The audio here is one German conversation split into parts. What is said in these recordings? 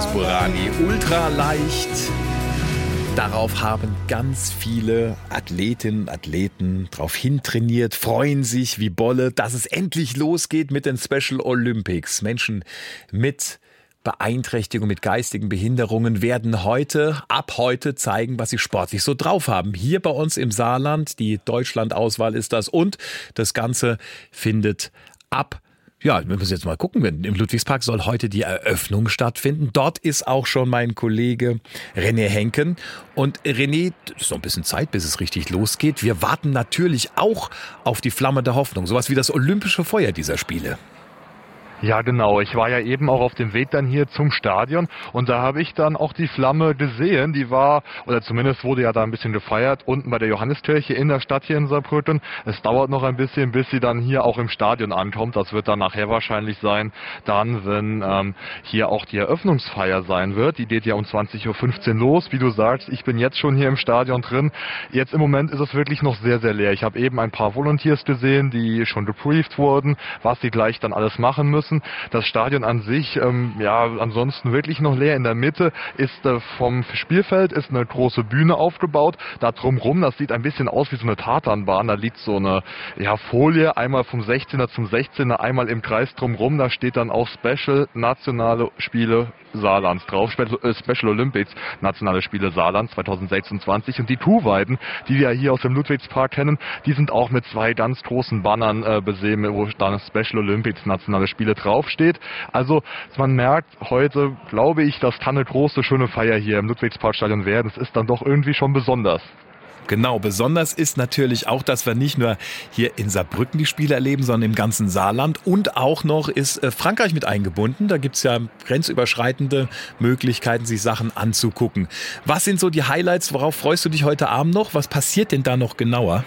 Carlos Burani, ultraleicht. Darauf haben ganz viele Athletinnen und Athleten drauf hintrainiert, freuen sich wie Bolle, dass es endlich losgeht mit den Special Olympics. Menschen mit Beeinträchtigungen, mit geistigen Behinderungen werden ab heute zeigen, was sie sportlich so drauf haben. Hier bei uns im Saarland, die Deutschlandauswahl ist das, und das Ganze findet wir müssen jetzt mal gucken, im Ludwigspark soll heute die Eröffnung stattfinden. Dort ist auch schon mein Kollege René Henken. Und René, es ist noch ein bisschen Zeit, bis es richtig losgeht. Wir warten natürlich auch auf die Flamme der Hoffnung, sowas wie das olympische Feuer dieser Spiele. Ja, genau. Ich war ja eben auch auf dem Weg dann hier zum Stadion und da habe ich dann auch die Flamme gesehen. Die war, oder zumindest wurde ja da ein bisschen gefeiert, unten bei der Johanneskirche in der Stadt hier in Saarbrücken. Es dauert noch ein bisschen, bis sie dann hier auch im Stadion ankommt. Das wird dann nachher wahrscheinlich sein, dann, wenn hier auch die Eröffnungsfeier sein wird. Die geht ja um 20.15 Uhr los. Wie du sagst, ich bin jetzt schon hier im Stadion drin. Jetzt im Moment ist es wirklich noch sehr, sehr leer. Ich habe eben ein paar Volunteers gesehen, die schon gebrieft wurden, was sie gleich dann alles machen müssen. Das Stadion an sich, ansonsten wirklich noch leer. In der Mitte ist vom Spielfeld ist eine große Bühne aufgebaut. Da drumherum, das sieht ein bisschen aus wie so eine Tatanbahn. Da liegt so eine Folie, einmal vom 16er zum 16er, einmal im Kreis drumherum. Da steht dann auch Special Nationale Spiele Saarlands drauf. Special Olympics Nationale Spiele Saarland 2026. Und die Tuweiden, die wir hier aus dem Ludwigspark kennen, die sind auch mit zwei ganz großen Bannern besehen, wo dann Special Olympics Nationale Spiele draufsteht. Also man merkt heute, glaube ich, das kann eine große, schöne Feier hier im Ludwigsparkstadion werden. Es ist dann doch irgendwie schon besonders. Genau, besonders ist natürlich auch, dass wir nicht nur hier in Saarbrücken die Spiele erleben, sondern im ganzen Saarland. Und auch noch ist Frankreich mit eingebunden. Da gibt's ja grenzüberschreitende Möglichkeiten, sich Sachen anzugucken. Was sind so die Highlights? Worauf freust du dich heute Abend noch? Was passiert denn da noch genauer?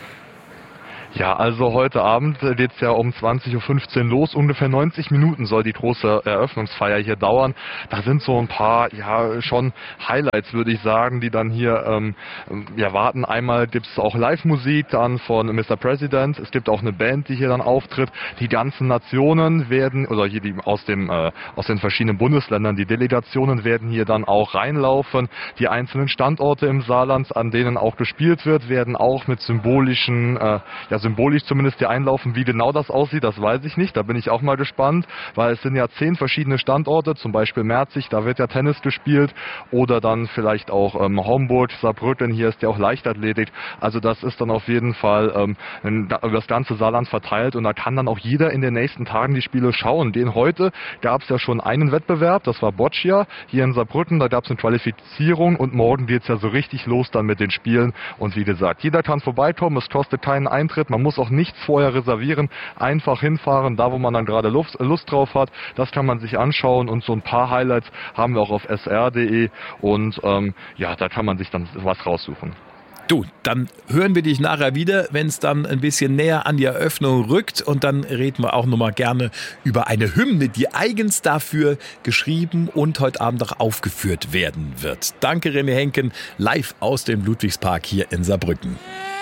Ja, also heute Abend geht's ja um 20.15 Uhr los. Ungefähr 90 Minuten soll die große Eröffnungsfeier hier dauern. Da sind so ein paar, schon Highlights, würde ich sagen, die dann hier warten. Einmal gibt's auch Live-Musik dann von Mr. President. Es gibt auch eine Band, die hier dann auftritt. Die ganzen Nationen werden, oder hier aus den verschiedenen Bundesländern, die Delegationen werden hier dann auch reinlaufen. Die einzelnen Standorte im Saarland, an denen auch gespielt wird, werden auch mit symbolisch zumindest hier einlaufen. Wie genau das aussieht, das weiß ich nicht. Da bin ich auch mal gespannt, weil es sind ja 10 verschiedene Standorte, zum Beispiel Merzig, da wird ja Tennis gespielt, oder dann vielleicht auch Homburg, Saarbrücken, hier ist ja auch Leichtathletik. Also das ist dann auf jeden Fall über das ganze Saarland verteilt und da kann dann auch jeder in den nächsten Tagen die Spiele schauen. Heute gab es ja schon einen Wettbewerb, das war Boccia hier in Saarbrücken, da gab es eine Qualifizierung und morgen geht es ja so richtig los dann mit den Spielen und wie gesagt, jeder kann vorbeikommen, es kostet keinen Eintritt, man muss auch nichts vorher reservieren, einfach hinfahren, da wo man dann gerade Lust drauf hat, das kann man sich anschauen und so ein paar Highlights haben wir auch auf sr.de und da kann man sich dann was raussuchen. Du, dann hören wir dich nachher wieder, wenn es dann ein bisschen näher an die Eröffnung rückt, und dann reden wir auch nochmal gerne über eine Hymne, die eigens dafür geschrieben und heute Abend auch aufgeführt werden wird. Danke, René Henken, live aus dem Ludwigspark hier in Saarbrücken.